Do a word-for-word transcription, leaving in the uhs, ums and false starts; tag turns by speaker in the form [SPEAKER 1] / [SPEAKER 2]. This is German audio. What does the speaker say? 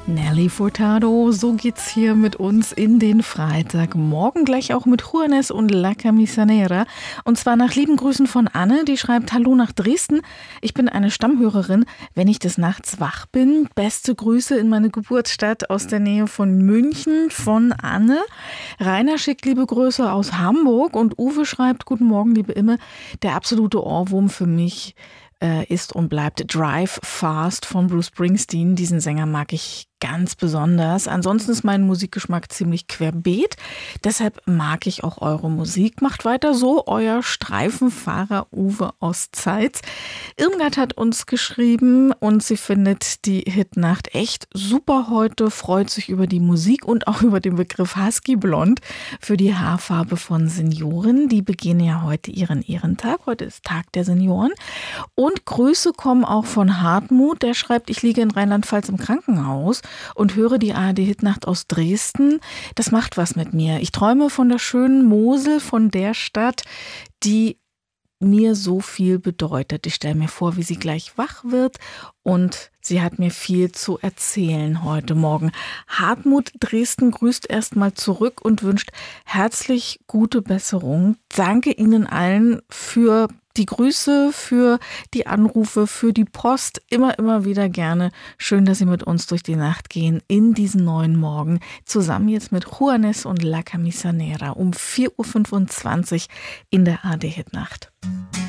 [SPEAKER 1] Nelly Furtado, so geht's hier mit uns in den Freitagmorgen, gleich auch mit Juanes und La Camisa Negra. Und zwar nach lieben Grüßen von Anne, die schreibt: Hallo nach Dresden, ich bin eine Stammhörerin, wenn ich des Nachts wach bin. Beste Grüße in meine Geburtsstadt aus der Nähe von München von Anne. Rainer schickt liebe Grüße aus Hamburg und Uwe schreibt: Guten Morgen, liebe Imme, der absolute Ohrwurm für mich ist und bleibt Drive Fast von Bruce Springsteen. Diesen Sänger mag ich ganz besonders. Ansonsten ist mein Musikgeschmack ziemlich querbeet. Deshalb mag ich auch eure Musik. Macht weiter so, euer Streifenfahrer Uwe aus Zeitz. Irmgard hat uns geschrieben und sie findet die Hitnacht echt super heute, freut sich über die Musik und auch über den Begriff Husky Blond für die Haarfarbe von Senioren. Die begehen ja heute ihren Ehrentag. Heute ist Tag der Senioren. Und Grüße kommen auch von Hartmut. Der schreibt: Ich liege in Rheinland-Pfalz im Krankenhaus und höre die A R D-Hitnacht aus Dresden. Das macht was mit mir. Ich träume von der schönen Mosel, von der Stadt, die mir so viel bedeutet. Ich stelle mir vor, wie sie gleich wach wird und sie hat mir viel zu erzählen heute Morgen. Hartmut Dresden grüßt erstmal zurück und wünscht herzlich gute Besserung. Danke Ihnen allen für die Grüße, für die Anrufe, für die Post. Immer, immer wieder gerne. Schön, dass Sie mit uns durch die Nacht gehen in diesen neuen Morgen. Zusammen jetzt mit Juanes und La Camisa Negra um vier Uhr fünfundzwanzig in der A R D-Hitnacht.